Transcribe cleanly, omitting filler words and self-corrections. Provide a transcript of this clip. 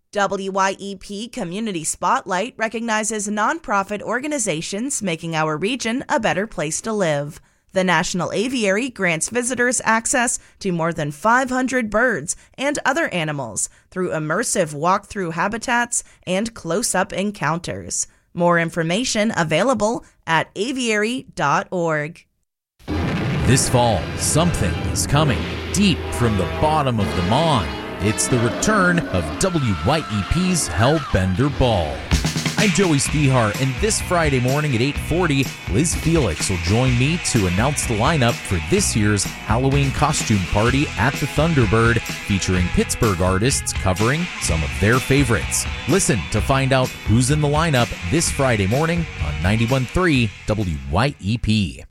WYEP Community Spotlight recognizes nonprofit organizations making our region a better place to live. The National Aviary grants visitors access to more than 500 birds and other animals through immersive walkthrough habitats and close-up encounters. More information available at aviary.org. This fall, something is coming deep from the bottom of the Mon. It's the return of WYEP's Hellbender Ball. I'm Joey Spihar, and this Friday morning at 8:40, Liz Felix will join me to announce the lineup for this year's Halloween costume party at the Thunderbird, featuring Pittsburgh artists covering some of their favorites. Listen to find out who's in the lineup this Friday morning on 91.3 WYEP.